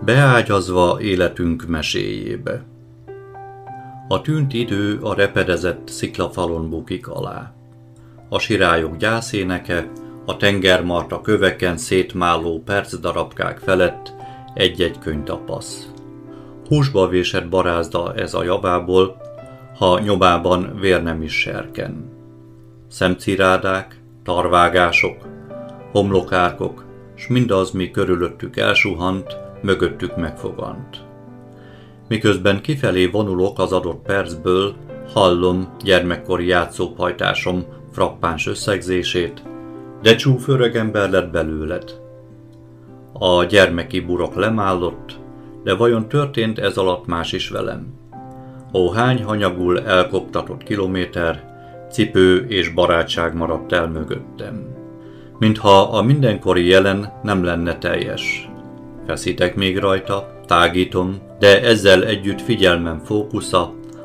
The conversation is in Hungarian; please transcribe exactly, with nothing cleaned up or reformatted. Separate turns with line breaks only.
Beágyazva életünk meséjébe. A tűnt idő a repedezett sziklafalon bukik alá. A sirályok gyászéneke, a tengermarta köveken szétmáló percdarabkák felett egy-egy könyvtapasz. Húsba vésett barázda ez a javából, ha nyomában vér nem is serken. Szemcirádák, tarvágások, homlokárkok, s mindaz, mi körülöttük elsuhant, mögöttük megfogant. Miközben kifelé vonulok az adott percből, hallom gyermekkori játszópajtásom frappáns összegzését, de csúf öregember lett belőled. A gyermeki burok lemállott, de vajon történt ez alatt más is velem? Ó, hány hanyagul elkoptatott kilométer, cipő és barátság maradt el mögöttem. Mintha a mindenkori jelen nem lenne teljes. Feszítek még rajta, tágítom, de ezzel együtt figyelmem fókusza